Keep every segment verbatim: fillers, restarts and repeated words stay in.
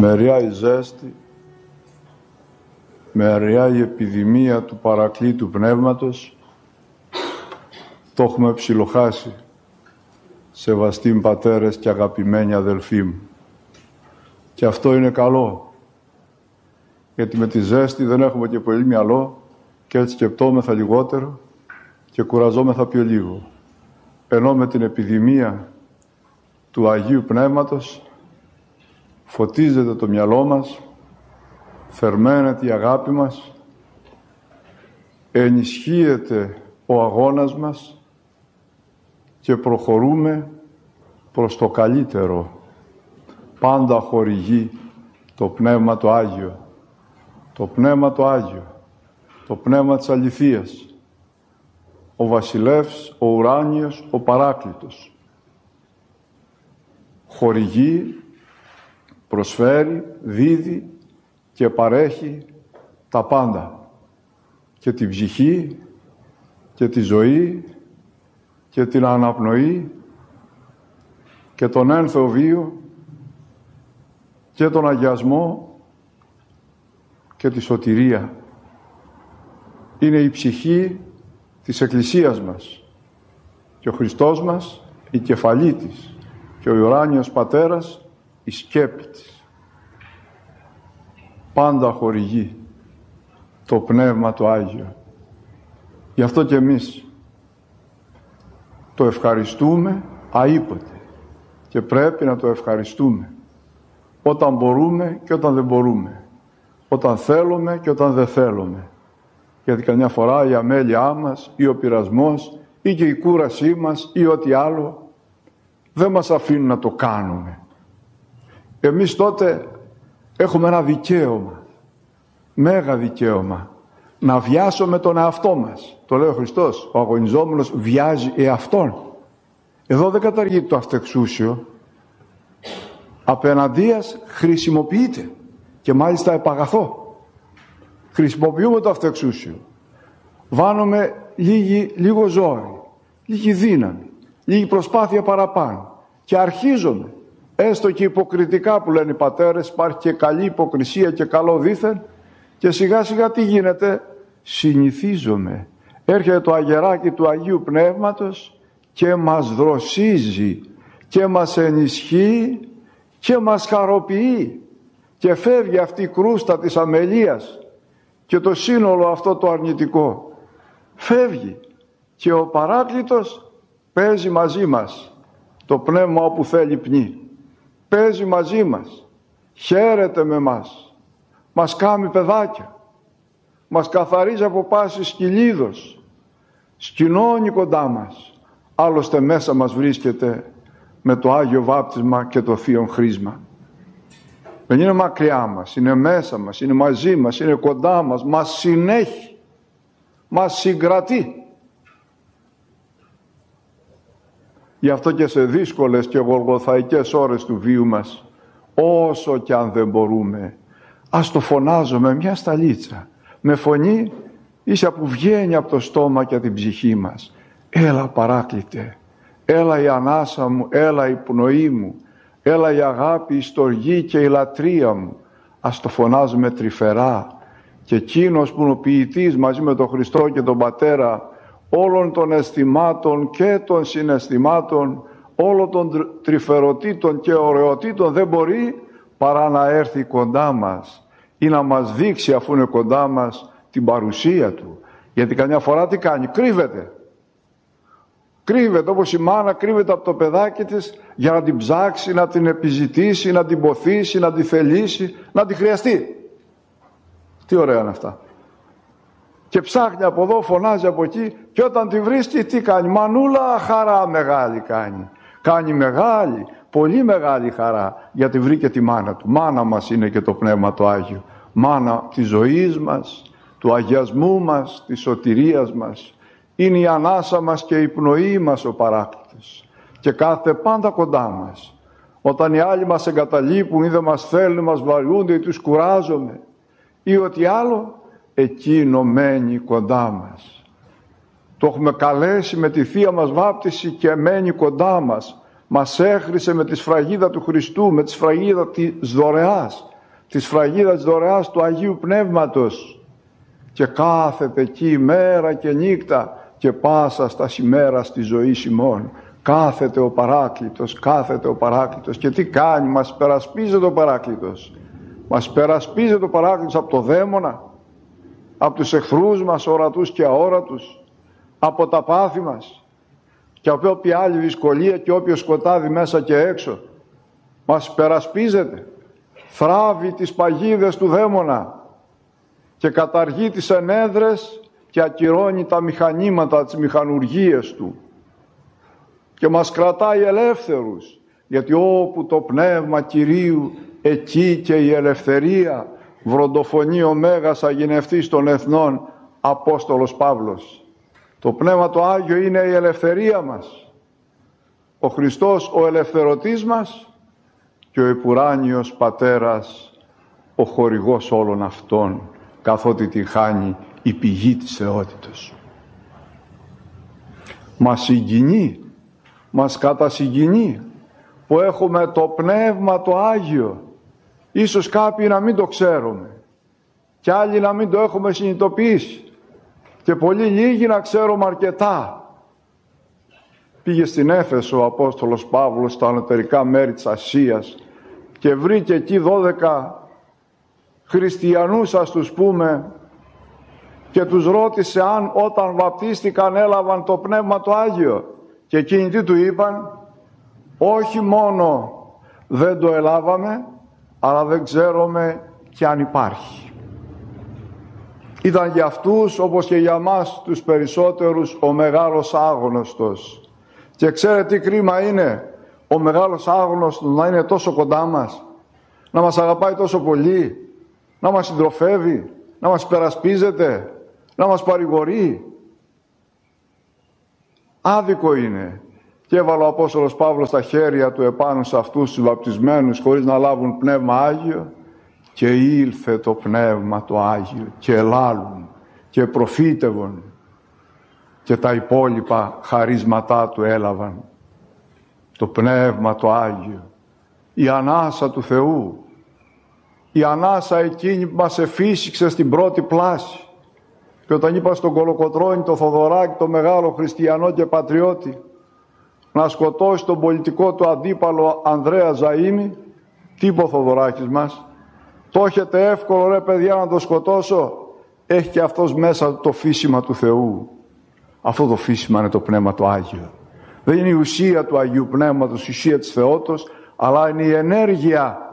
Μεριά η ζέστη, μεριά η επιδημία του παρακλήτου πνεύματος, το έχουμε ψιλοχάσει, σεβαστοί πατέρες και αγαπημένοι αδελφοί μου. Και αυτό είναι καλό, γιατί με τη ζέστη δεν έχουμε και πολύ μυαλό και έτσι σκεπτόμεθα λιγότερο και κουραζόμεθα πιο λίγο. Ενώ με την επιδημία του Αγίου Πνεύματος φωτίζεται το μυαλό μας, θερμαίνεται η αγάπη μας, ενισχύεται ο αγώνας μας και προχωρούμε προς το καλύτερο. Πάντα χορηγεί το Πνεύμα το Άγιο, το Πνεύμα το Άγιο, το Πνεύμα της αληθείας, ο Βασιλεύς, ο Ουράνιος, ο Παράκλητος. Χορηγεί, προσφέρει, δίδει και παρέχει τα πάντα. Και την ψυχή και τη ζωή και την αναπνοή και τον ένθεο βίο και τον αγιασμό και τη σωτηρία. Είναι η ψυχή της Εκκλησίας μας και ο Χριστός μας η κεφαλή της και ο Ουράνιος Πατέρας η σκέπη της. Πάντα χορηγεί το Πνεύμα το Άγιο. Γι' αυτό και εμείς το ευχαριστούμε αήποτε και πρέπει να το ευχαριστούμε όταν μπορούμε και όταν δεν μπορούμε, όταν θέλουμε και όταν δεν θέλουμε. Γιατί καμιά φορά η αμέλειά μας ή ο πειρασμός ή και η κούρασή μας ή ό,τι άλλο δεν μας αφήνουν να το κάνουμε. Εμείς τότε έχουμε ένα δικαίωμα, μέγα δικαίωμα, να βιάσουμε τον εαυτό μας. Το λέει ο Χριστός, ο αγωνιζόμενος βιάζει εαυτόν. Εδώ δεν καταργείται το αυτεξούσιο, απέναντίας χρησιμοποιείται και μάλιστα επαγαθό. Χρησιμοποιούμε το αυτεξούσιο. Βάνουμε λίγη, λίγο ζόρι, λίγη δύναμη, λίγη προσπάθεια παραπάνω και αρχίζουμε. Έστω και υποκριτικά που λένε οι πατέρες, υπάρχει και καλή υποκρισία και καλό δήθεν και σιγά σιγά τι γίνεται, συνηθίζομαι. Έρχεται το αγεράκι του Αγίου Πνεύματος και μας δροσίζει και μας ενισχύει και μας χαροποιεί και φεύγει αυτή η κρούστα της αμελίας και το σύνολο αυτό το αρνητικό. Φεύγει και ο Παράκλητος παίζει μαζί μας. Το Πνεύμα όπου θέλει πνί. Παίζει μαζί μας, χαίρεται με μας, μας κάνει παιδάκια, μας καθαρίζει από πάση σκυλίδος, σκηνώνει κοντά μας, άλλωστε μέσα μας βρίσκεται με το Άγιο Βάπτισμα και το Θείο Χρίσμα. Δεν είναι μακριά μας, είναι μέσα μας, είναι μαζί μας, είναι κοντά μας, μας συνέχει, μας συγκρατεί. Γι' αυτό και σε δύσκολες και γολγοθαϊκές ώρες του βίου μας, όσο κι αν δεν μπορούμε, ας το φωνάζουμε μια σταλίτσα, με φωνή ίσα που βγαίνει από το στόμα και την ψυχή μας. Έλα Παράκλητε, έλα η ανάσα μου, έλα η πνοή μου, έλα η αγάπη, η στοργή και η λατρεία μου. Ας το φωνάζουμε τρυφερά και εκείνος που είναι ο ποιητής μαζί με τον Χριστό και τον Πατέρα όλων των αισθημάτων και των συναισθημάτων, όλων των τρυφεροτήτων και ωραιοτήτων δεν μπορεί παρά να έρθει κοντά μας ή να μας δείξει αφού είναι κοντά μας την παρουσία Του. Γιατί καμιά φορά τι κάνει, κρύβεται. Κρύβεται όπως η μάνα κρύβεται από το παιδάκι της για να την ψάξει, να την επιζητήσει, να την ποθήσει, να την θελήσει, να την χρειαστεί. Τι ωραία είναι αυτά. Και ψάχνει από εδώ, φωνάζει από εκεί και όταν τη βρίσκει τι κάνει, μανούλα χαρά μεγάλη κάνει. Κάνει μεγάλη, πολύ μεγάλη χαρά γιατί βρήκε τη μάνα του. Μάνα μας είναι και το Πνεύμα το Άγιο. Μάνα της ζωής μας, του αγιασμού μας, της σωτηρίας μας. Είναι η ανάσα μας και η πνοή μας ο Παράκλητος. Και κάθεται πάντα κοντά μας. Όταν οι άλλοι μας εγκαταλείπουν ή δεν μας θέλουν, μας βαριούνται ή τους κουράζουμε ή ό,τι άλλο, εκείνο μένει κοντά μας. Το έχουμε καλέσει με τη Θεία μας βάπτιση και μένει κοντά μας. Μας έχρισε με τη σφραγίδα του Χριστού, με τη σφραγίδα της δωρεάς. τη σφραγίδα της δωρεάς του Αγίου Πνεύματος και κάθεται εκεί μέρα και νύχτα και πάσα στα ημέρας της ζωής ημών. Κάθεται ο Παράκλητος, κάθεται ο Παράκλητος. Και τι κάνει? Μας περασπίζεται ο Παράκλητος. Μας περασπίζεται ο Παράκλητος από το δαίμονα, από τους εχθρούς μας ορατούς και αόρατους, από τα πάθη μας και από όποια άλλη δυσκολία και όποιο σκοτάδι μέσα και έξω. Μας περασπίζεται, θράβει τις παγίδες του δαίμονα και καταργεί τις ενέδρες και ακυρώνει τα μηχανήματα, τις μηχανουργίες του και μας κρατάει ελεύθερους, γιατί όπου το πνεύμα Κυρίου, εκεί και η ελευθερία, βροντοφωνεί ο Μέγας Αγινευτής των Εθνών Απόστολος Παύλος. Το Πνεύμα το Άγιο είναι η ελευθερία μας, ο Χριστός ο ελευθερωτής μας και ο επουράνιος Πατέρας ο χορηγός όλων αυτών, καθότι την χάνει η πηγή της θεότητος. Μας συγκινεί, μας κατασυγκινεί που έχουμε το Πνεύμα το Άγιο. Ίσως κάποιοι να μην το ξέρουμε και άλλοι να μην το έχουμε συνειδητοποιήσει και πολύ λίγοι να ξέρουμε αρκετά. Πήγε στην Έφεσο ο Απόστολος Παύλος στα ανωτερικά μέρη της Ασίας και βρήκε εκεί δώδεκα χριστιανούς, ας τους πούμε, και τους ρώτησε αν όταν βαπτίστηκαν έλαβαν το Πνεύμα το Άγιο. Και εκείνοι τι του είπαν? Όχι μόνο δεν το ελάβαμε, αλλά δεν ξέρουμε και αν υπάρχει. Ήταν για αυτούς, όπως και για μας τους περισσότερους, ο μεγάλος άγνωστος. Και ξέρετε τι κρίμα είναι ο μεγάλος άγνωστος να είναι τόσο κοντά μας, να μας αγαπάει τόσο πολύ, να μας συντροφεύει, να μας περασπίζεται, να μας παρηγορεί. Άδικο είναι. Και έβαλε ο Απόστολος Παύλος τα χέρια του επάνω σε αυτούς τους βαπτισμένους χωρίς να λάβουν Πνεύμα Άγιο και ήλθε το Πνεύμα το Άγιο και ελάλουν και προφήτευον και τα υπόλοιπα χαρίσματά του έλαβαν. Το Πνεύμα το Άγιο, η ανάσα του Θεού, η ανάσα εκείνη που μας εφύσηξε στην πρώτη πλάση. Και όταν είπα στον Κολοκοτρώνη, το Θοδωράκη, το μεγάλο χριστιανό και πατριώτη, να σκοτώσει τον πολιτικό του αντίπαλο Ανδρέα Ζαΐμι, τι είπε ο Θοδωράκης μας? Το έχετε εύκολο ρε παιδιά να το σκοτώσω? Έχει και αυτός μέσα το φύσιμα του Θεού. Αυτό το φύσιμα είναι το Πνεύμα το Άγιο. Δεν είναι η ουσία του Αγίου Πνεύματος, η ουσία της θεότητος, αλλά είναι η ενέργεια.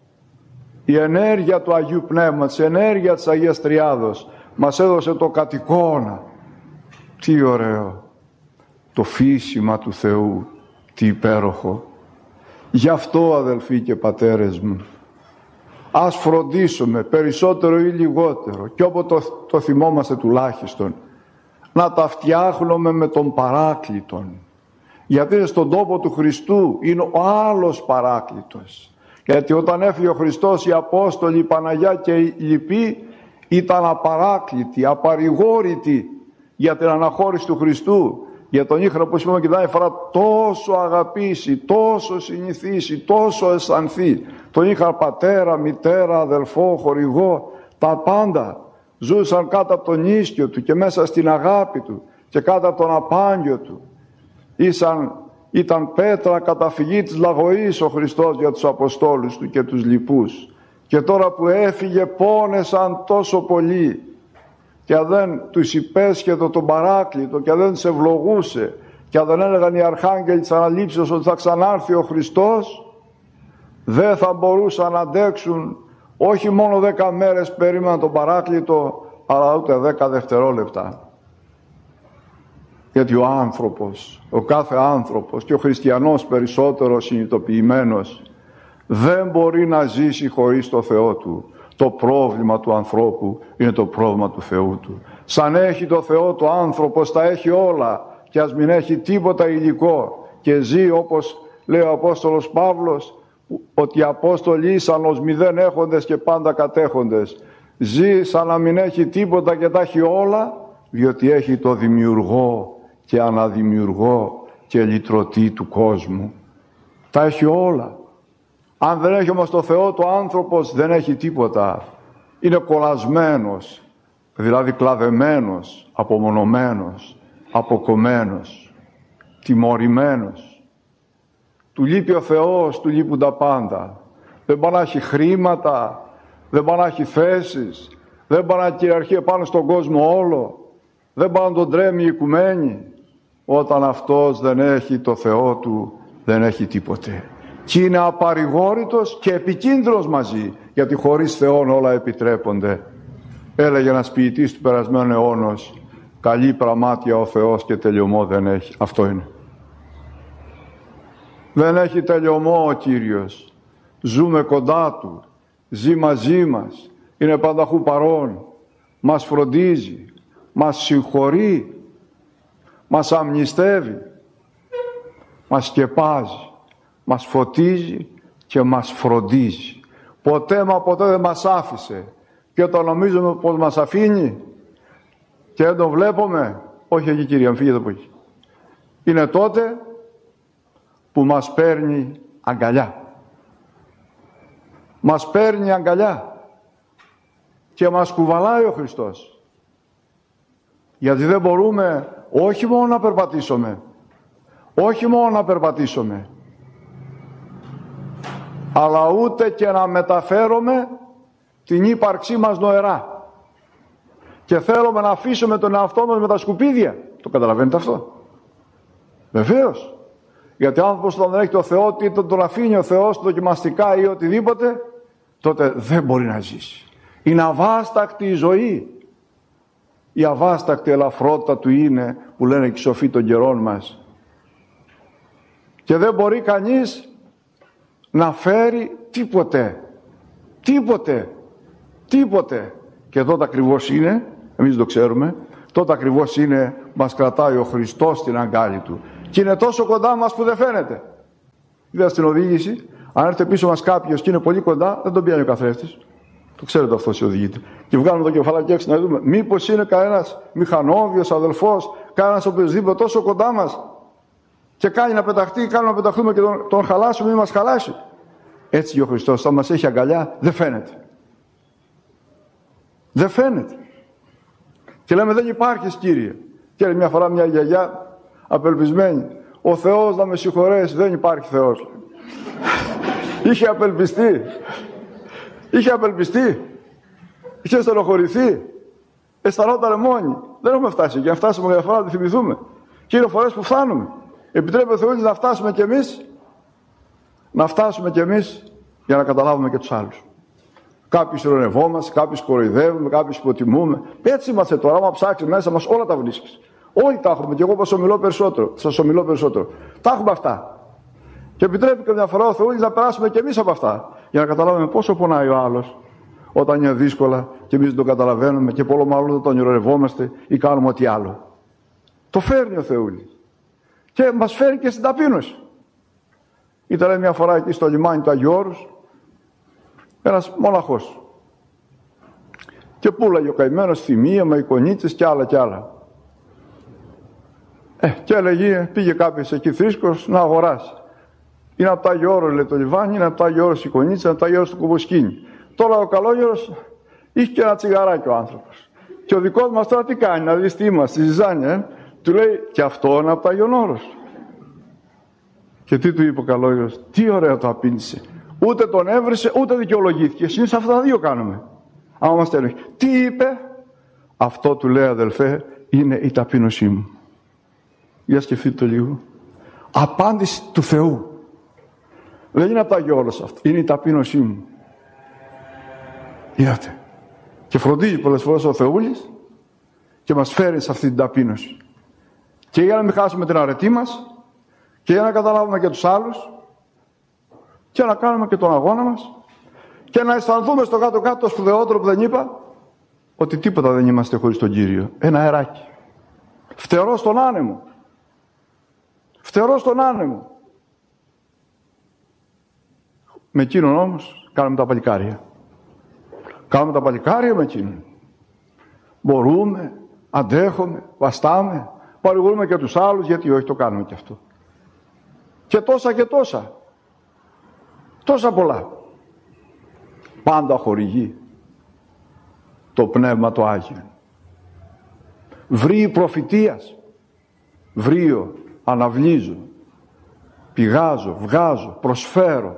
Η ενέργεια του Αγίου Πνεύματος, η ενέργεια της Αγίας Τριάδος. Μας έδωσε το κατοικώνα. Τι ωραίο. Το φύσιμα του Θεού. Τι υπέροχο. Γι' αυτό, αδελφοί και πατέρες μου, ας φροντίσουμε περισσότερο ή λιγότερο, και όποτε το, το θυμόμαστε τουλάχιστον, να τα φτιάχνουμε με τον Παράκλητον. Γιατί στον τόπο του Χριστού είναι ο άλλος Παράκλητος. Γιατί όταν έφυγε ο Χριστός, οι Απόστολοι, η Παναγιά και οι λοιποί ήταν απαράκλητοι, απαρηγόρητοι για την αναχώρηση του Χριστού. Για τον είχαν, όπως είπαμε και την άλλη φορά, τόσο αγαπήσει, τόσο συνηθίσει, τόσο αισθανθεί. Τον είχαν πατέρα, μητέρα, αδελφό, χορηγό, τα πάντα. Ζούσαν κάτω από τον ίσκιο του και μέσα στην αγάπη του και κάτω από τον απάγγιο του. Ήσαν, ήταν πέτρα καταφυγή της λαγωής ο Χριστός για τους Αποστόλους του και τους λοιπούς. Και τώρα που έφυγε πόνεσαν τόσο πολύ. Και αν δεν τους υπέσχετο τον Παράκλητο και αν δεν τους ευλογούσε και αν δεν έλεγαν οι αρχάγγελοι της Αναλήψεως ότι θα ξανάρθει ο Χριστός, δεν θα μπορούσαν να αντέξουν. Όχι μόνο δέκα μέρες περίμεναν τον Παράκλητο, αλλά ούτε δέκα δευτερόλεπτα. Γιατί ο άνθρωπος, ο κάθε άνθρωπος και ο χριστιανός περισσότερο συνειδητοποιημένος, δεν μπορεί να ζήσει χωρίς το Θεό του. Το πρόβλημα του ανθρώπου είναι το πρόβλημα του Θεού του. Σαν έχει το Θεό το άνθρωπος τα έχει όλα και ας μην έχει τίποτα υλικό και ζει, όπως λέει ο Απόστολος Παύλος, ότι οι Απόστολοι ήσαν ως μηδέν έχοντες και πάντα κατέχοντες. Ζει σαν να μην έχει τίποτα και τα έχει όλα, διότι έχει το δημιουργό και αναδημιουργό και λυτρωτή του κόσμου. Τα έχει όλα. Αν δεν έχει όμως το Θεό, το άνθρωπος δεν έχει τίποτα. Είναι κολλασμένος, δηλαδή κλαδεμένος, απομονωμένος, αποκομμένος, τιμωρημένος. Του λείπει ο Θεός, του λείπουν τα πάντα. Δεν πάει να έχει χρήματα, δεν πάει να έχει θέσεις, δεν πάει να κυριαρχεί επάνω στον κόσμο όλο, δεν πάει να τον τρέμει η οικουμένη. Όταν αυτός δεν έχει το Θεό του, δεν έχει τίποτε. Και είναι απαρηγόρητος και επικίνδυνος μαζί, γιατί χωρίς Θεόν όλα επιτρέπονται. Έλεγε ένας ποιητής του περασμένου αιώνος, καλή πραμάτια ο Θεός και τελειωμό δεν έχει. Αυτό είναι. Δεν έχει τελειωμό ο Κύριος. Ζούμε κοντά Του, ζει μαζί μας, είναι πανταχού παρόν, μας φροντίζει, μας συγχωρεί, μας αμνηστεύει, μας σκεπάζει, μας φωτίζει και μας φροντίζει. Ποτέ μα ποτέ δεν μας άφησε. Και όταν νομίζουμε πως μας αφήνει και δεν τον βλέπουμε, όχι εκεί Κύριε, φύγετε από εκεί. Είναι τότε που μας παίρνει αγκαλιά. Μας παίρνει αγκαλιά και μας κουβαλάει ο Χριστός. Γιατί δεν μπορούμε όχι μόνο να περπατήσουμε, όχι μόνο να περπατήσουμε, αλλά ούτε και να μεταφέρουμε την ύπαρξή μας νοερά. Και θέλουμε να αφήσουμε τον εαυτό μας με τα σκουπίδια. Το καταλαβαίνετε αυτό? Βεβαίως. Γιατί ο άνθρωπος όταν δεν έχει το Θεό, είτε τον αφήνει ο Θεός δοκιμαστικά ή οτιδήποτε, τότε δεν μπορεί να ζήσει. Είναι αβάστακτη η ζωή. Η αβάστακτη ελαφρότητα του είναι, που λένε και οι σοφοί των καιρών μας. Και δεν μπορεί κανείς να φέρει τίποτε. Τίποτε. Τίποτε. Και τότε ακριβώς είναι, εμείς το ξέρουμε, τότε ακριβώς είναι, μας κρατάει ο Χριστός στην αγκάλη Του. Και είναι τόσο κοντά μας που δεν φαίνεται. Είδα στην οδήγηση, αν έρθει πίσω μας κάποιος και είναι πολύ κοντά, δεν τον πιάνει ο καθρέφτης. Το ξέρετε αυτό όσοι οδηγείτε. Και βγάλουμε το κεφαλάκι έξω να δούμε, μήπως είναι κανένας μηχανόβιος, αδελφός, κανένας οποιοσδήποτε τόσο κοντά μας και κάνει να πεταχτεί, κάνει να πεταχτούμε και τον, τον χαλάσουμε ή μας χαλάσει. Έτσι και ο Χριστός, θα μας έχει αγκαλιά, δεν φαίνεται. Δεν φαίνεται. Και λέμε, δεν υπάρχεις Κύριε. Και λέει μια φορά μια γιαγιά απελπισμένη, ο Θεός να με συγχωρέσει, δεν υπάρχει Θεός. Είχε απελπιστεί. Είχε απελπιστεί. Είχε στενοχωρηθεί. Αισθανόταν μόνη. Δεν έχουμε φτάσει. Και να φτάσουμε μια φορά να τη θυμηθούμε. Και είναι φορές που φτάνουμε. Επιτρέπει ο Θεός να φτάσουμε κι εμείς. Να φτάσουμε κι εμείς για να καταλάβουμε και τους άλλους. Κάποιους ειρωνευόμαστε, κάποιους κοροϊδεύουμε, κάποιους υποτιμούμε. Έτσι είμαστε τώρα. Άμα ψάξεις μέσα μας, όλα τα βρίσκεις. Όλοι τα έχουμε. Και εγώ σας ομιλώ περισσότερο. Σας ομιλώ περισσότερο. Τα έχουμε αυτά. Και επιτρέπει και μια φορά ο Θεός να περάσουμε και εμείς από αυτά. Για να καταλάβουμε πόσο πονάει ο άλλος όταν είναι δύσκολα και εμείς δεν το καταλαβαίνουμε και πολλό μάλλον δεν τον ονειρευόμαστε ή κάνουμε ό,τι άλλο. Το φέρνει ο Θεούλης. Και μας φέρει και στην ταπείνωση. Ήταν μια φορά εκεί στο λιμάνι του Αγίου Όρους ένας μοναχός. Και πουλάγε ο καημένος θυμία με εικονίτσες και άλλα και άλλα. Ε, και έλεγε, πήγε κάποιος εκεί θρήσκος να αγοράσει. Είναι από τα Αγίου Όρους, λέει το λιβάνι, είναι από τα Αγίου Όρους η εικονίτσα, είναι από τα Αγίου Όρους το κουμποσκίνι. Τώρα ο καλόγερος είχε και ένα τσιγαράκι ο άνθρωπος. Και ο δικός μας τώρα τι κάνει, να δεις τι είμαστε, στη ζυζάνια, ε? Του λέει, και αυτό είναι από τα Αγίου Όρους. Και τι του είπε ο καλόγερος, τι ωραία το απήντησε. Ούτε τον έβρισε, ούτε δικαιολογήθηκε. Εσείς αυτά τα δύο κάνουμε. Άμα μας τέλει. Τι είπε, αυτό του λέει αδελφέ, είναι η ταπείνωσή μου. Για σκεφτείτε το λίγο. Απάντηση του Θεού. Δεν είναι από τα Αγίου Όρους αυτό. Είναι η ταπείνωσή μου. Είδατε. Και φροντίζει πολλές φορές ο Θεούλης και μας φέρει σε αυτή την ταπείνωση. Και για να μην χάσουμε την αρετή μας και για να καταλάβουμε και τους άλλους και να κάνουμε και τον αγώνα μας και να αισθανθούμε στο κάτω-κάτω το σπουδαιότερο που δεν είπα, ότι τίποτα δεν είμαστε χωρίς τον Κύριο. Ένα αεράκι. Φτερό στον άνεμο. Φτερό στον άνεμο. Με εκείνον όμως κάνουμε τα παλικάρια. Κάνουμε τα παλικάρια με εκείνον. Μπορούμε, αντέχουμε, βαστάμε, παρηγορούμε και τους άλλους, γιατί όχι το κάνουμε και αυτό. Και τόσα και τόσα. Τόσα πολλά. Πάντα χορηγεί το Πνεύμα το Άγιο. Βρύει προφητείας. Βρύω, αναβλύζω, πηγάζω, βγάζω, προσφέρω.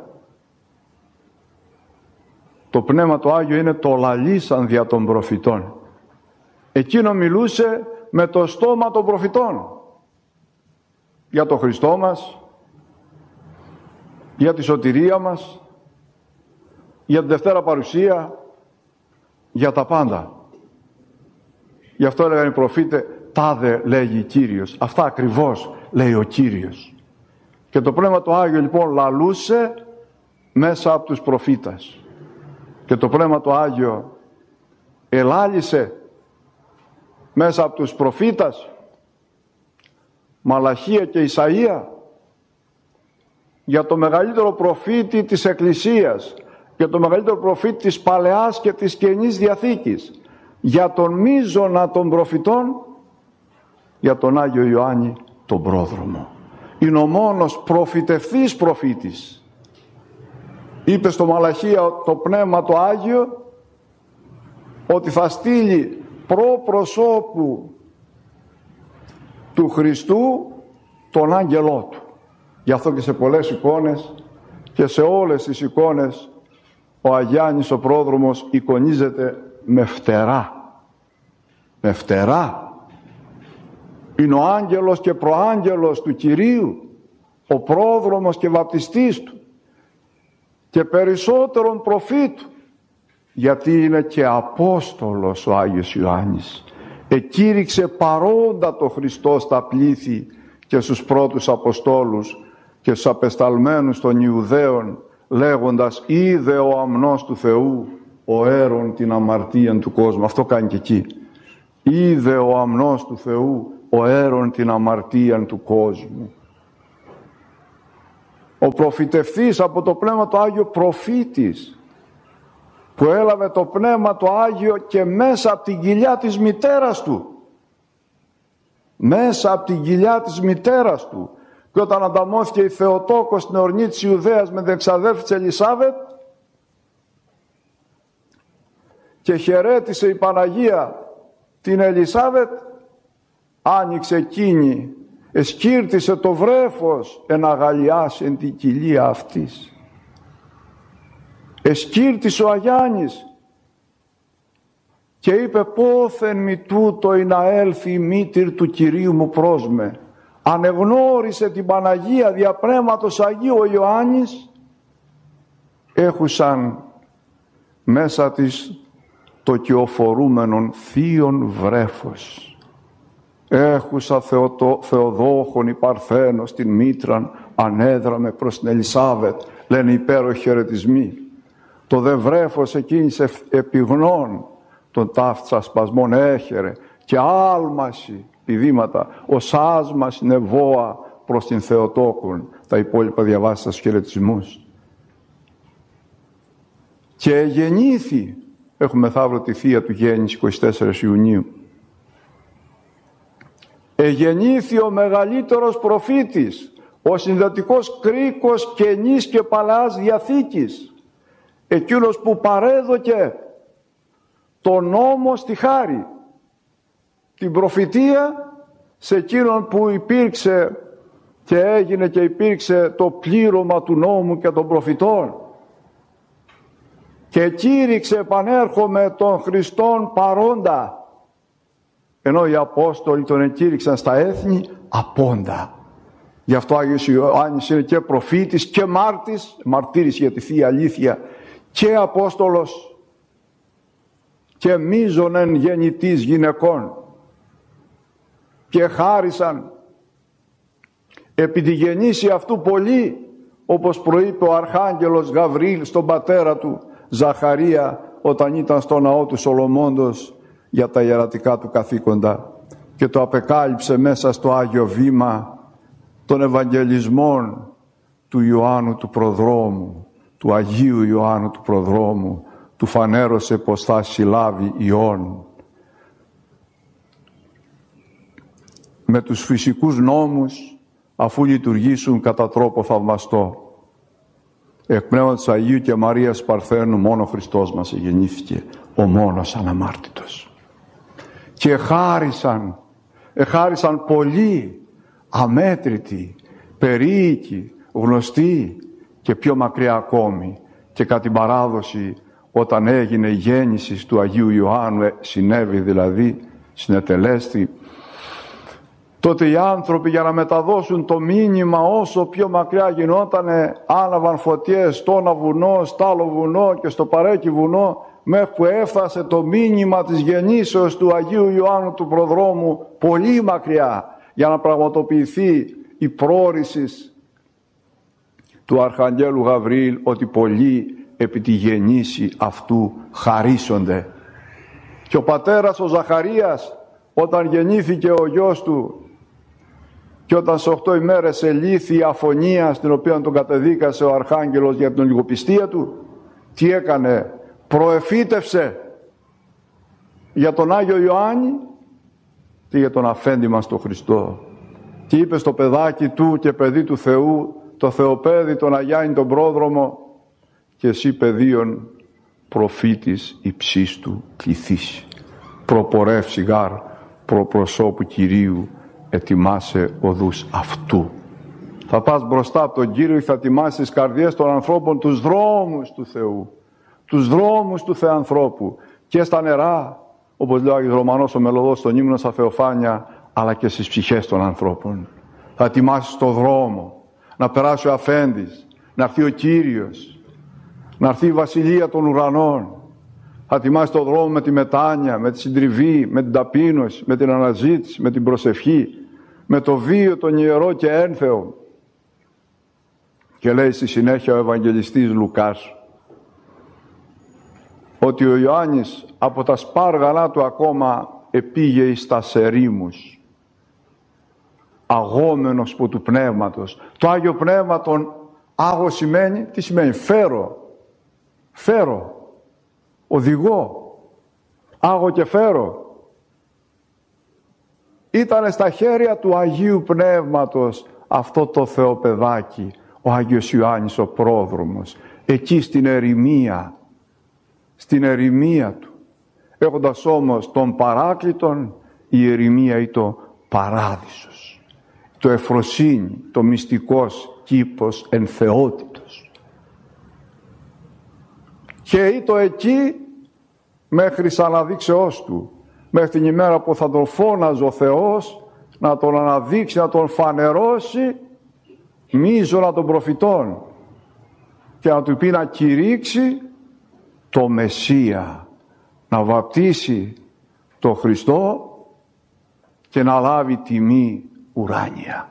Το Πνεύμα το Άγιο είναι το λαλήσαν δια των προφητών. Εκείνο μιλούσε με το στόμα των προφητών για τον Χριστό μας, για τη σωτηρία μας, για την Δευτέρα Παρουσία, για τα πάντα. Γι' αυτό έλεγαν οι προφήτες, τάδε λέγει Κύριος. Αυτά ακριβώς λέει ο Κύριος. Και το Πνεύμα το Άγιο λοιπόν λαλούσε μέσα από τους προφήτες. Και το Πνεύμα το Άγιο ελάλησε μέσα από τους προφήτες Μαλαχία και Ισαΐα για το μεγαλύτερο προφήτη της Εκκλησίας, για το μεγαλύτερο προφήτη της Παλαιάς και της Καινής Διαθήκης, για τον μείζωνα των προφητών, για τον Άγιο Ιωάννη τον πρόδρομο. Είναι ο μόνος προφητευθής προφήτης. Είπε στο Μαλαχία το Πνεύμα το Άγιο ότι θα στείλει προ προσώπου του Χριστού τον άγγελό του. Γι' αυτό και σε πολλές εικόνες και σε όλες τις εικόνες ο Αγιάννης ο πρόδρομος εικονίζεται με φτερά. Με φτερά. Είναι ο άγγελος και προάγγελος του Κυρίου, ο πρόδρομος και βαπτιστής του και περισσότερον προφήτου, γιατί είναι και Απόστολος ο Άγιος Ιωάννης. Εκήρυξε παρόντα το Χριστό στα πλήθη και στους πρώτους Αποστόλους και στους απεσταλμένους των Ιουδαίων, λέγοντας «Είδε ο αμνός του Θεού, ο αίρον την αμαρτίαν του κόσμου». Αυτό κάνει και εκεί. «Είδε ο αμνός του Θεού, ο αίρον την αμαρτίαν του κόσμου». Ο προφητευτής από το Πνεύμα το Άγιο προφήτης, που έλαβε το Πνεύμα το Άγιο και μέσα από την κοιλιά της μητέρας του. Μέσα από την κοιλιά της μητέρας του. Και όταν ανταμώθηκε η Θεοτόκος στην ορνή της Ιουδαίας με την εξαδέλφη της Ελισάβετ και χαιρέτησε η Παναγία την Ελισάβετ, άνοιξε εκείνη, εσκύρτησε το βρέφος εν αγαλιάσεν την κοιλία αυτής. Εσκύρτησε ο Αγιάννης και είπε «Πόθεν μη τούτο ή να έλθει η μήτηρ του Κυρίου μου προς με». Ανεγνώρισε την Παναγία δια Πνεύματος Αγίου ο Ιωάννης, έχουσαν μέσα της το κυοφορούμενον θείον βρέφος. Έχουσα Θεοτο, Θεοδόχον η Παρθένος την μήτραν ανέδραμε προς την Ελισάβετ, λένε υπέροχοι χαιρετισμοί. Το δε βρέφος εκείνης επιγνών των ταύτσα σπασμών έχερε και άλμαση πηδήματα, ως άσμας νεβόα προς την Θεοτόκον. Τα υπόλοιπα διαβάστε στους χαιρετισμούς. Και γεννήθη, έχουμε μεθαύριο τη θεία του γέννηση εικοστή τέταρτη Ιουνίου, εγεννήθη ο μεγαλύτερος προφήτης, ο συνδετικός κρίκος Καινής και Παλαιάς Διαθήκης, εκείνος που παρέδωκε τον νόμο στη χάρη, την προφητεία σε εκείνον που υπήρξε και έγινε και υπήρξε το πλήρωμα του νόμου και των προφητών, και κήρυξε επανέρχομαι των Χριστών παρόντα, ενώ οι Απόστολοι τον εκήρυξαν στα έθνη απόντα. Γι' αυτό ο Άγιος Ιωάννης είναι και προφήτης και μάρτης, μαρτύρης για τη Θεία Αλήθεια, και Απόστολος και μείζωνεν γεννητής γυναικών, και χάρισαν επί τη γεννήση αυτού πολύ, όπως προείπε ο Αρχάγγελος Γαβρίλ στον πατέρα του Ζαχαρία όταν ήταν στο ναό του Σολομώντος για τα ιερατικά του καθήκοντα, και το απεκάλυψε μέσα στο Άγιο Βήμα των Ευαγγελισμών του Ιωάννου του Προδρόμου, του Αγίου Ιωάννου του Προδρόμου, του φανέρωσε πως θα συλλάβει ιών. Με τους φυσικούς νόμους, αφού λειτουργήσουν κατά τρόπο θαυμαστό. εκ πνεύματος Αγίου και Μαρίας Παρθένου μόνο ο Χριστός μας γεννήθηκε, ο μόνος αναμάρτητος. Και χάρισαν, εχάρισαν πολλοί, αμέτρητοι, περίοικοι, γνωστοί και πιο μακριά ακόμη. Και κατά την παράδοση, όταν έγινε η γέννηση του Αγίου Ιωάννου, συνέβη δηλαδή, συνετελέστη, τότε οι άνθρωποι για να μεταδώσουν το μήνυμα όσο πιο μακριά γινότανε, άναβαν φωτιές στο ένα βουνό, στο άλλο βουνό και στο παρέκει βουνό, μέχρι που έφτασε το μήνυμα της γεννήσεως του Αγίου Ιωάννου του Προδρόμου πολύ μακριά, για να πραγματοποιηθεί η πρόοριση του Αρχαγγέλου Γαβριήλ ότι πολλοί επί τη γεννήση αυτού χαρίσονται. Και ο πατέρας ο Ζαχαρίας, όταν γεννήθηκε ο γιος του και όταν σε οχτώ ημέρες ελήφθη η αφωνία στην οποία τον κατεδίκασε ο Αρχάγγελος για την ολιγοπιστία του, τι έκανε? Προεφήτευσε για τον Άγιο Ιωάννη και για τον αφέντη μας τον Χριστό. Και είπε στο παιδάκι του και παιδί του Θεού, το Θεοπαίδη τον Αγιάννη τον Πρόδρομο, και εσύ παιδίον προφήτης υψίστου κληθείς. Προπορεύσει γάρ προ προσώπου Κυρίου, ετοιμάσαι οδούς αυτού. Θα πας μπροστά από τον Κύριο και θα ετοιμάσεις τις καρδιές των ανθρώπων, τους δρόμους του Θεού, τους δρόμους του Θεανθρώπου, και στα νερά, όπως λέει ο Άγιος Ρωμανός ο Μελωδός στον ύμνο στα Θεοφάνια, αλλά και στις ψυχές των ανθρώπων. Θα ετοιμάσεις το δρόμο, να περάσει ο αφέντης, να έρθει ο Κύριος, να έρθει η Βασιλεία των Ουρανών. Θα ετοιμάσεις το δρόμο με τη μετάνοια, με τη συντριβή, με την ταπείνωση, με την αναζήτηση, με την προσευχή, με το βίο τον ιερό και ένθεο. Και λέει στη συνέχεια ο Ευαγγελιστής Λουκάς ότι ο Ιωάννης από τα σπάργαλά του ακόμα επήγε εις τας ερήμους, αγόμενος που του πνεύματος. Το Άγιο Πνεύμα τον άγω σημαίνει, τι σημαίνει? Φέρω, φέρω, οδηγώ, άγω και φέρω. Ήτανε στα χέρια του Αγίου Πνεύματος αυτό το Θεοπαιδάκι, ο Άγιος Ιωάννης ο Πρόδρομος, εκεί στην ερημία, στην ερημία του. Έχοντας όμως τον Παράκλητον, η ερημία ή το παράδεισος, το εφροσύνη, το μυστικός κήπος εν θεότητος. Και ήτο εκεί μέχρι αναδείξεώς του, μέχρι την ημέρα που θα τον φώναζε ο Θεός να τον αναδείξει, να τον φανερώσει μείζωνα των προφητών και να του πει να κηρύξει το Μεσσία, να βαπτίσει το Χριστό και να λάβει τιμή ουράνια.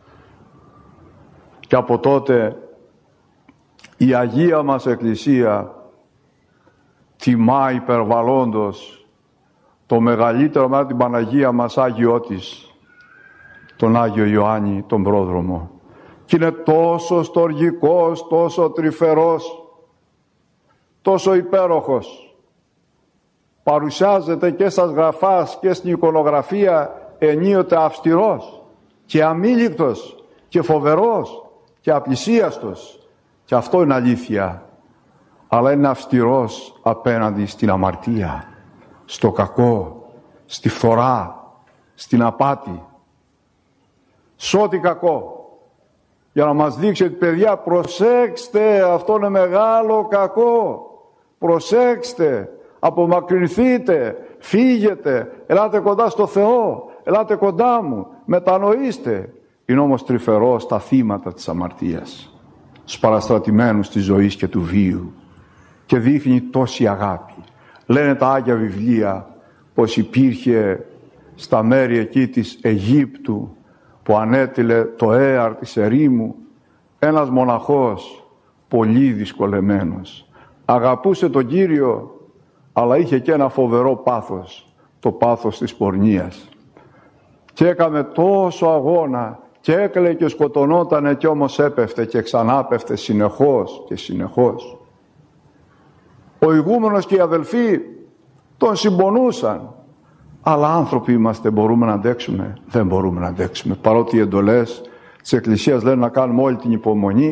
Και από τότε η Αγία μας Εκκλησία τιμά υπερβαλλόντος το μεγαλύτερο μετά την Παναγία μας Άγιό της, τον Άγιο Ιωάννη τον Πρόδρομο. Και είναι τόσο στοργικός, τόσο τρυφερός, τόσο υπέροχος. Παρουσιάζεται και στα γραφάς και στην εικονογραφία ενίοτε αυστηρός και αμήλικτος και φοβερός και απλησίαστος. Και αυτό είναι αλήθεια. Αλλά είναι αυστηρός απέναντι στην αμαρτία, στο κακό, στη φθορά, στην απάτη. Σ' ό,τι κακό. Για να μας δείξει ότι παιδιά προσέξτε, αυτό είναι μεγάλο κακό. Προσέξτε, απομακρυνθείτε, φύγετε, ελάτε κοντά στο Θεό, ελάτε κοντά μου, μετανοήστε. Είναι όμως τρυφερό στα θύματα της αμαρτίας, στους παραστρατημένους της ζωής και του βίου, και δείχνει τόση αγάπη. Λένε τα Άγια Βιβλία πως υπήρχε στα μέρη εκεί της Αιγύπτου που ανέτειλε το έαρ της ερήμου ένας μοναχός πολύ δυσκολεμένος. Αγαπούσε τον Κύριο, αλλά είχε και ένα φοβερό πάθος, το πάθος της πορνείας. Και έκαμε τόσο αγώνα και έκλαιγε και σκοτωνότανε, και όμως έπεφτε και ξανάπεφτε συνεχώς και συνεχώς. Ο ηγούμενος και οι αδελφοί τον συμπονούσαν. Αλλά άνθρωποι είμαστε, μπορούμε να αντέξουμε? Δεν μπορούμε να αντέξουμε. Παρότι οι εντολές της Εκκλησίας λένε να κάνουμε όλη την υπομονή, και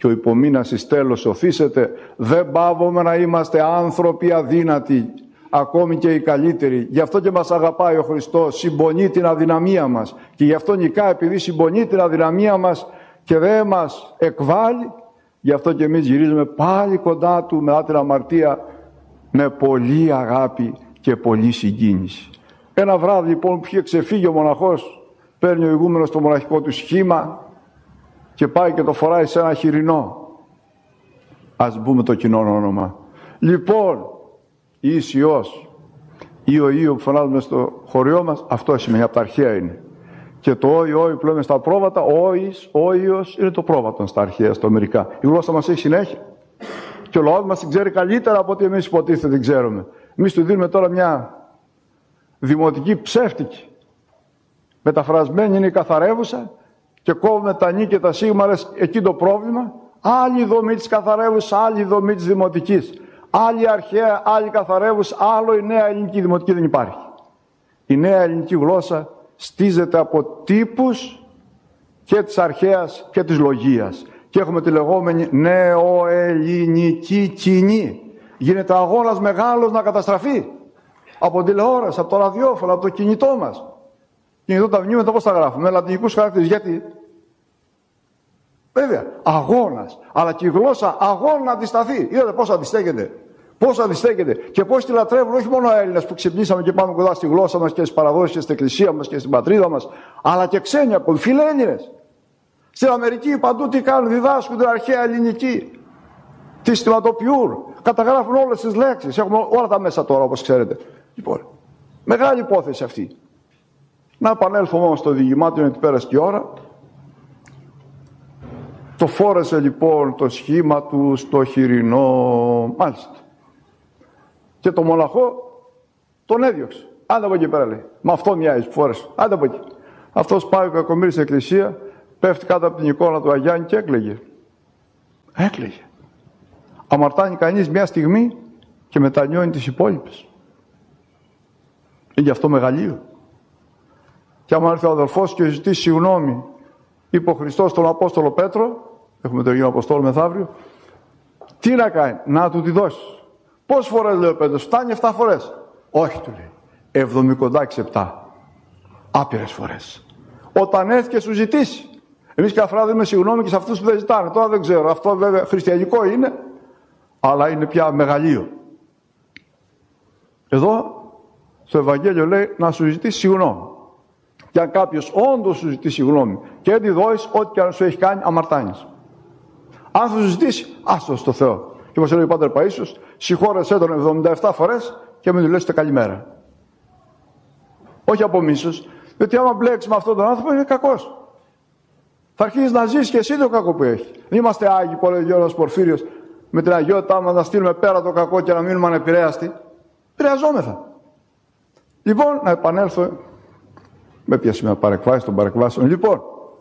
και ο υπομείνας εις τέλος οθήσεται. Δεν πάβουμε να είμαστε άνθρωποι αδύνατοι, ακόμη και οι καλύτεροι. Γι' αυτό και μας αγαπάει ο Χριστός, συμπονεί την αδυναμία μας. Και γι' αυτό νικά, επειδή συμπονεί την αδυναμία μας και δεν μας εκβάλλει, γι' αυτό και εμείς γυρίζουμε πάλι κοντά Του μετά την αμαρτία με πολλή αγάπη και πολλή συγκίνηση. Ένα βράδυ λοιπόν που είχε ξεφύγει ο μοναχός, παίρνει ο ηγούμενος το μοναχικό του σχήμα και πάει και το φοράει σε ένα χοιρινό. Ας μπούμε το κοινό όνομα. Λοιπόν, Ιης Υιός ή ο Υιο που φωνάζουμε στο χωριό μας, αυτό σημαίνει, από τα αρχαία είναι. Και το όι, όι που λέμε στα πρόβατα, όις, όιος είναι το πρόβατον στα αρχαία, στα μερικά. Η γλώσσα μας έχει συνέχεια. Και ο λαός μας την ξέρει καλύτερα από ό,τι εμείς υποτίθεται την ξέρουμε. Εμείς του δίνουμε τώρα μια δημοτική ψεύτικη. Μεταφρασμένη είναι η καθαρεύουσα και κόβουμε τα νη και τα σίγμαρες, εκεί το πρόβλημα. Άλλη δομή της καθαρεύουσας, άλλη δομή της δημοτικής. Άλλη αρχαία, άλλη καθαρεύουσα, άλλο η νέα ελληνική δημοτική δεν υπάρχει. Η νέα ελληνική γλώσσα στίζεται από τύπους και της αρχαίας και της λογίας. Και έχουμε τη λεγόμενη νεοελληνική κοινή. Γίνεται αγώνας μεγάλος να καταστραφεί. Από τηλεόραση, από το ραδιόφωνο, από το κινητό μας. Κινητό τα μνήματα πώς τα γράφουμε, με λατινικούς χαρακτήρες. Γιατί? Βέβαια, αγώνας. Αλλά και η γλώσσα αγώνα να αντισταθεί. Είδατε πώς αντιστέκεται. Πώς αντιστέκεται και πώς τη λατρεύουν όχι μόνο Έλληνες που ξυπνήσαμε και πάμε κοντά στη γλώσσα μας και στις παραδόσεις και στην εκκλησία μας και στην πατρίδα μας, αλλά και ξένοι ακόμη, φιλέλληνες. Στην Αμερική παντού τι κάνουν, διδάσκουν την αρχαία ελληνική. Τη συστηματοποιούν, καταγράφουν όλες τις λέξεις. Έχουμε όλα τα μέσα τώρα, όπως ξέρετε. Λοιπόν, μεγάλη υπόθεση αυτή. Να επανέλθουμε όμως στο διηγημάτιο, γιατί πέρασε και η ώρα. Το φόρεσε λοιπόν το σχήμα του στο χοιρινό, μάλιστα. Και το μοναχό τον έδιωξε. Άντε από εκεί πέρα, λέει. Με αυτό μοιάζει που φόρεσε. Άντε από εκεί. Αυτός πάει ο κακομοίρης στην εκκλησία, πέφτει κάτω από την εικόνα του Αγιάννη και έκλαιγε. Έκλαιγε. Αμαρτάνει κανείς μια στιγμή και μετανιώνει τις υπόλοιπες. Είναι γι' αυτό μεγαλείο. Και άμα έρθει ο αδελφός και ζητήσει συγγνώμη, είπε ο Χριστός στον Απόστολο Πέτρο, έχουμε το Αγίο Αποστόλο μεθαύριο, τι να κάνει, να του τη δώσει. Πόσες φορές, λέει ο Πέτρος, φτάνει εφτά φορές. Όχι, του λέει, εβδομηκοντάξι επτά. Άπειρες φορές. Όταν έρθει και σου ζητήσει. Εμείς κάθε φορά δίνουμε συγγνώμη και σε αυτούς που δεν ζητάνε. Τώρα δεν ξέρω, αυτό βέβαια χριστιανικό είναι, αλλά είναι πια μεγαλείο. Εδώ, στο Ευαγγέλιο λέει να σου ζητήσει συγγνώμη. Και αν κάποιος όντως σου ζητήσει συγγνώμη και δεν τη δώσεις, ό,τι και αν σου έχει κάνει, αμαρτάνεις. Αν θα σου ζητήσει, άστο στο Θεό. Και όπως λέει ο Πάτερ Παΐσιος, συγχώρεσέ τον εβδομήντα επτά φορές και μην του λες καλημέρα. Όχι από μίσος, διότι άμα μπλέξεις με αυτόν τον άνθρωπο είναι κακός. Θα αρχίσεις να ζεις και εσύ το κακό που έχει. Δεν είμαστε άγιοι, που λέει ο Πορφύριος, με την αγιότητά μας να στείλουμε πέρα το κακό και να μείνουμε ανεπηρέαστοι. Επηρεαζόμεθα. Λοιπόν, να επανέλθω. Με ποια σήμερα παρεκβάσεις των παρεκβάσεων. Λοιπόν,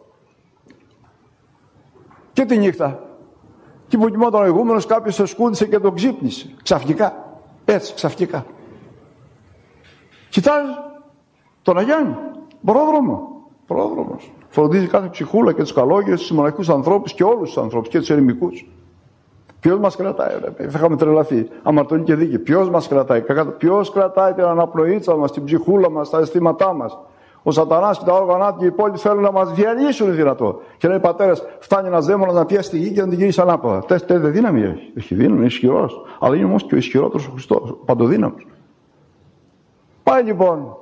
και τη νύχτα, και που κοιμόταν ο ηγούμενος, κάποιος το σκούντισε και τον ξύπνησε. Ξαφνικά. Έτσι, ξαφνικά. Κοιτάζει τον Αγιάννη, πρόδρομο. Πρόδρομος. Φροντίζει κάθε ψυχούλα και τους καλόγερους, τους μοναχικούς ανθρώπους και όλους τους ανθρώπους και τους ερημικούς. Ποιος μας κρατάει, ρε, θα είχαμε τρελαθεί. Αμαρτωλή και δίκη. Ποιος μας κρατάει, ποιος κρατάει την αναπνοήτσα μας, την ψυχούλα μας, τα αισθήματά μας. Ο Σατανάς και τα όργανα του και οι υπόλοιποι θέλουν να μας διαλύσουν δυνατό. Και λέει πατέρας, φτάνει ένας δαίμονας να πιάσει τη γη και να την γυρίσει ανάποδα. Τέτοια δύναμη έχει. Έχει δύναμη, είναι ισχυρός. Αλλά είναι όμως και ο ισχυρότερος ο Χριστός, ο παντοδύναμος. Πάει λοιπόν.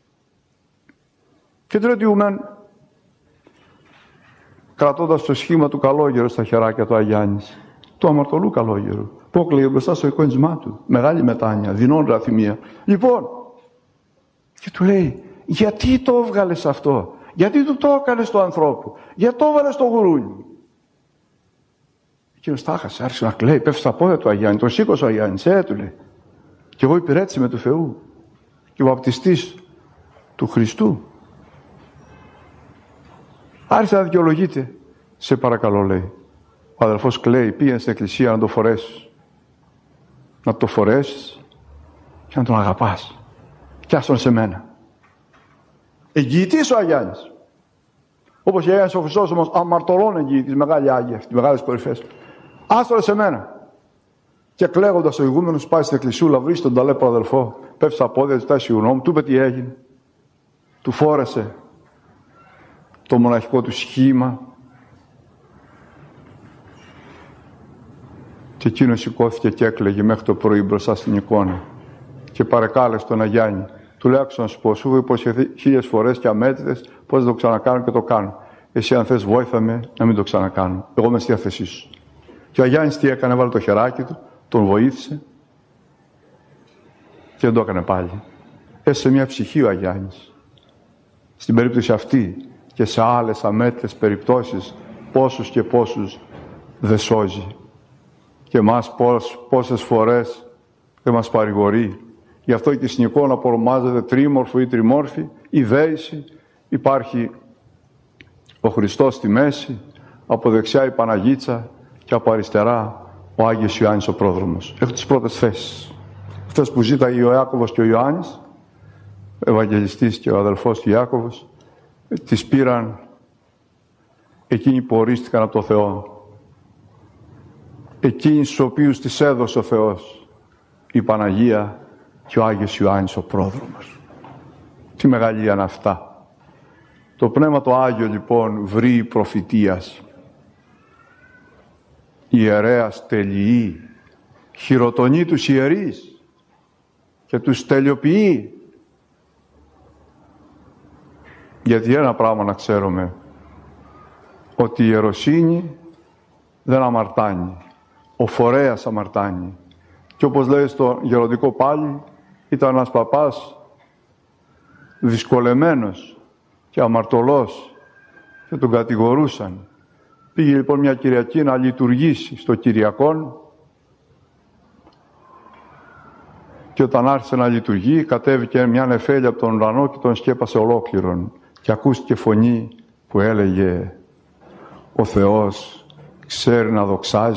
Και του λέει ότι ουμέν, κρατώντας το σχήμα του καλόγερου στα χεράκια του Αγιάννης, του αμαρτωλού καλόγερου, που έκλαιγε μπροστά στο εικόνισμά του. Μεγάλη μετάνοια, δεινών αθυμία. Λοιπόν, και του λέει, γιατί το έβγαλες αυτό, γιατί του το έκανες στο ανθρώπου, γιατί το έβαλες στο γουρούνι. Εκείνος τα χάσε, άρχισε να κλαίει, πέφτει στα πόδια του Αγιάννη, τον σήκωσε ο Αγιάννης, ε, του λέει. Και εγώ υπηρέτηση με του Θεού και ο βαπτιστής του Χριστού. Άρχισε να δικαιολογείται. Σε παρακαλώ, λέει. Ο αδελφός κλαίει, πήγαινε στην εκκλησία να το φορέσεις. Να το φορέσεις και να τον αγαπάς. Κι άστον σε μένα. Εγγυητής ο Αγιάννης. Όπως η Αγίας ο Χριστός όμως αμαρτωλών εγγυητής, μεγάλη Άγια, τις μεγάλες κορυφές. Άστορε σε μένα. Και κλαίγοντας ο ηγούμενος πάει στην εκκλησούλα, βρίσκει τον ταλέπρο αδελφό, πέφτει στα πόδια, ζητάει συγγνώμη, του είπε τι έγινε. Του φόρεσε το μοναχικό του σχήμα και εκείνος σηκώθηκε και έκλαιγε μέχρι το πρωί μπροστά στην εικόνα και παρεκάλεσε τον Αγιάννη. Του λέει, άκουσα να σου πω, σου έχω υποσχεθεί χίλιες φορές και αμέτρητες πώς θα το ξανακάνω και το κάνω. Εσύ αν θες βόηθα με να μην το ξανακάνω. Εγώ είμαι στη διάθεσή σου. Και ο Αγιάννης τι έκανε, έβαλε το χεράκι του, τον βοήθησε και δεν το έκανε πάλι. Έστωσε μια ψυχή ο Αγιάννης. Στην περίπτωση αυτή και σε άλλες αμέτρητες περιπτώσεις πόσους και πόσους δεν σώζει. Και εμάς πόσες φορές δεν μας παρηγορεί. Γι' αυτό και στην εικόνα που ονομάζεται τρίμορφο ή τριμόρφη, η δέηση, υπάρχει ο Χριστός στη μέση, από δεξιά η Παναγίτσα και από αριστερά ο Άγιος Ιωάννης ο πρόδρομος. Έχω τις πρώτες θέσεις. Αυτές που ζήταγε ο Ιάκωβος και ο Ιωάννης, ο Ευαγγελιστής και ο αδελφός του Ιάκωβος, τις πήραν εκείνοι που ορίστηκαν από το Θεό. Εκείνοι στους οποίους τις έδωσε ο Θεός, η Παναγία και ο Άγιος Ιωάννης ο πρόδρομος. Τι μεγαλεία είναι αυτά. Το Πνεύμα το Άγιο λοιπόν βρει προφητείας. Ιερέας τελειεί, χειροτονεί τους ιερείς και τους τελειοποιεί. Γιατί ένα πράγμα να ξέρουμε, ότι η ιεροσύνη δεν αμαρτάνει, ο φορέας αμαρτάνει. Και όπως λέει στο γεροντικό πάλι, ήταν ένας παπάς δυσκολεμένος και αμαρτωλός και τον κατηγορούσαν. Πήγε λοιπόν μια Κυριακή να λειτουργήσει στο Κυριακόν και όταν άρχισε να λειτουργεί κατέβηκε μια νεφέλη από τον ουρανό και τον σκέπασε ολόκληρον και ακούστηκε φωνή που έλεγε «Ο Θεός ξέρει να δοξάζει